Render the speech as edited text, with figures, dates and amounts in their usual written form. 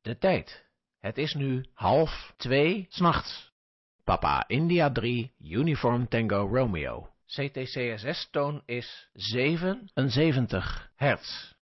De tijd. Het is nu 1:30 s'nachts. Papa India 3, Uniform Tango Romeo. CTCSS-toon is 77 hertz.